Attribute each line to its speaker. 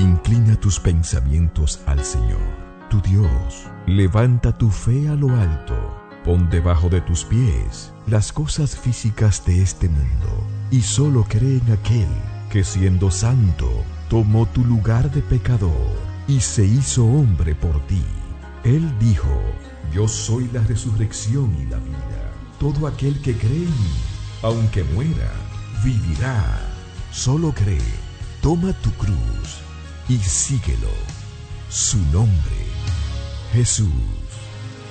Speaker 1: Inclina tus pensamientos al Señor, tu Dios. Levanta tu fe a lo alto. Pon debajo de tus pies las cosas físicas de este mundo y solo cree en aquel que, siendo santo, tomó tu lugar de pecador y se hizo hombre por ti. Él dijo: yo soy la resurrección y la vida. Todo aquel que cree en mí, aunque muera, vivirá. Solo cree, toma tu cruz y síguelo. Su nombre, Jesús.